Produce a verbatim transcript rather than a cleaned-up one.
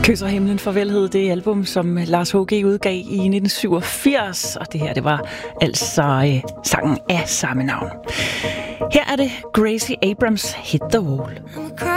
Kysser himlen farvel hed det album, som Lars H G udgav i nitten syvogfirs, og det her, det var altså øh, sangen af samme navn. Her er det Gracie Abrams Hit the Wall.